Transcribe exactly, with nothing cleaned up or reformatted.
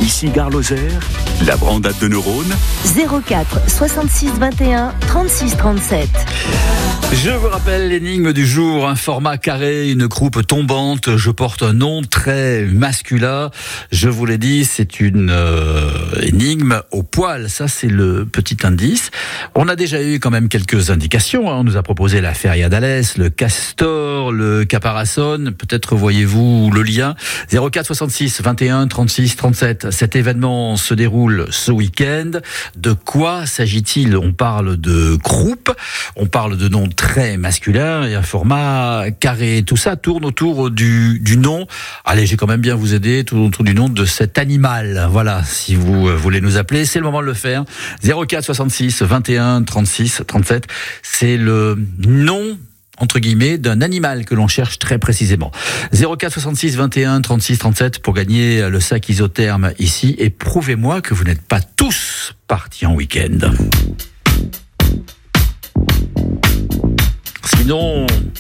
Ici Gare Lozère, la Brandade de Neurones. zéro quatre soixante-six vingt et un trente-six trente-sept. Je vous rappelle l'énigme du jour, un format carré, une croupe tombante. Je porte un nom très masculin. Je vous l'ai dit, c'est une euh, énigme au poil. Ça, c'est le petit indice. On a déjà eu quand même quelques indications. Hein. On nous a proposé la feria d'Alès, le castor, le caparaçon. Peut-être voyez-vous le lien. zéro quatre soixante-six vingt et un trente-six trente-sept. Cet événement se déroule ce week-end. De quoi s'agit-il ? On parle de croupe, on parle de nom très masculin et un format carré. Tout ça tourne autour du, du nom. Allez, j'ai quand même bien vous aider, tout autour du nom de cet animal. Voilà, si vous voulez nous appeler, c'est le moment de le faire. zéro quatre soixante-six vingt et un trente-six trente-sept. C'est le nom entre guillemets, d'un animal que l'on cherche très précisément. zéro quatre soixante-six vingt et un trente-six trente-sept pour gagner le sac isotherme ici. Et prouvez-moi que vous n'êtes pas tous partis en week-end. Sinon,